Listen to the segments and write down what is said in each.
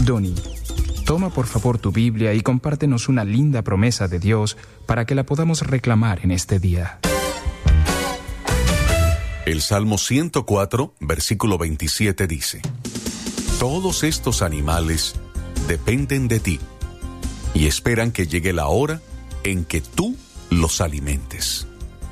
Donnie, toma por favor tu Biblia y compártenos una linda promesa de Dios para que la podamos reclamar en este día. El Salmo 104, versículo 27 dice: Todos estos animales dependen de ti y esperan que llegue la hora en que tú los alimentes.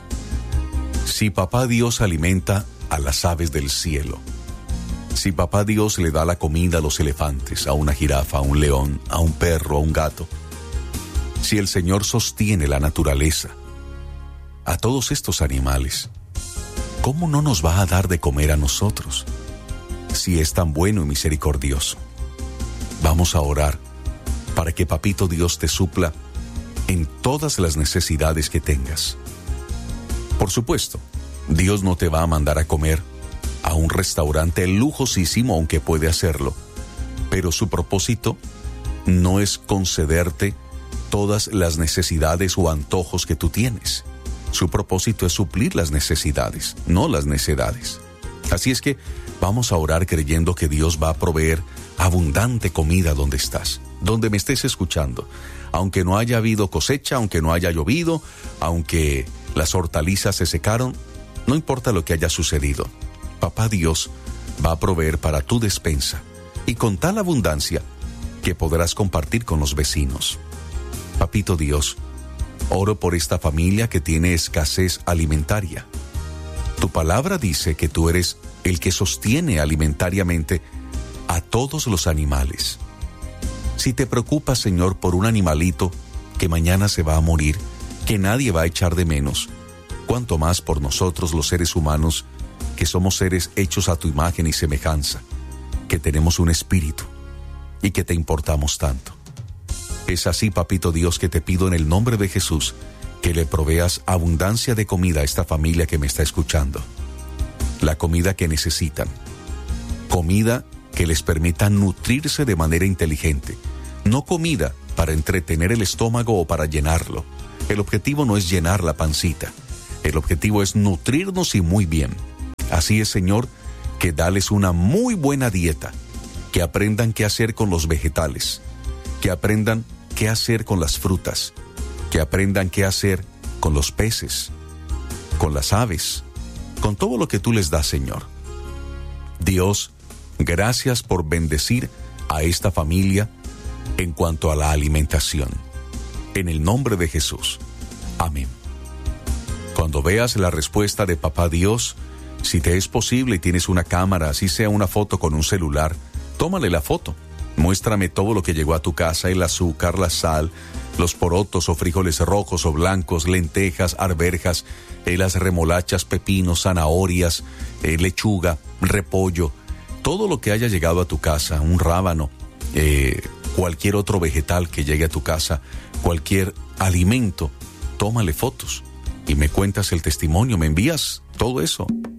Si Papá Dios alimenta a las aves del cielo, si Papá Dios le da la comida a los elefantes, a una jirafa, a un león, a un perro, a un gato, si el Señor sostiene la naturaleza, a todos estos animales, ¿cómo no nos va a dar de comer a nosotros? Si es tan bueno y misericordioso. Vamos a orar para que Papito Dios te supla en todas las necesidades que tengas. Por supuesto, Dios no te va a mandar a comer a un restaurante lujosísimo, aunque puede hacerlo, pero su propósito no es concederte todas las necesidades o antojos que tú tienes. Su propósito es suplir las necesidades, no las necedades. Así es que vamos a orar creyendo que Dios va a proveer abundante comida donde estás, donde me estés escuchando. Aunque no haya habido cosecha, aunque no haya llovido, aunque las hortalizas se secaron, no importa lo que haya sucedido, Papá Dios va a proveer para tu despensa y con tal abundancia que podrás compartir con los vecinos. Papito Dios, oro por esta familia que tiene escasez alimentaria. Tu palabra dice que tú eres el que sostiene alimentariamente a todos los animales. Si te preocupas, Señor, por un animalito que mañana se va a morir, que nadie va a echar de menos, cuánto más por nosotros los seres humanos, que somos seres hechos a tu imagen y semejanza, que tenemos un espíritu y que te importamos tanto. Es así, Papito Dios, que te pido en el nombre de Jesús que le proveas abundancia de comida a esta familia que me está escuchando. La comida que necesitan. Comida que les permita nutrirse de manera inteligente. No comida para entretener el estómago o para llenarlo. El objetivo no es llenar la pancita. El objetivo es nutrirnos y muy bien. Así es, Señor, que dales una muy buena dieta, que aprendan qué hacer con los vegetales, que aprendan qué hacer con las frutas, que aprendan qué hacer con los peces, con las aves, con todo lo que tú les das, Señor. Dios, gracias por bendecir a esta familia en cuanto a la alimentación. En el nombre de Jesús. Amén. Cuando veas la respuesta de Papá Dios, si te es posible y tienes una cámara, así sea una foto con un celular, tómale la foto. Muéstrame todo lo que llegó a tu casa: el azúcar, la sal, los porotos o frijoles rojos o blancos, lentejas, arvejas, las remolachas, pepinos, zanahorias, lechuga, repollo, todo lo que haya llegado a tu casa, un rábano, cualquier otro vegetal que llegue a tu casa, cualquier alimento, tómale fotos y me cuentas el testimonio, me envías todo eso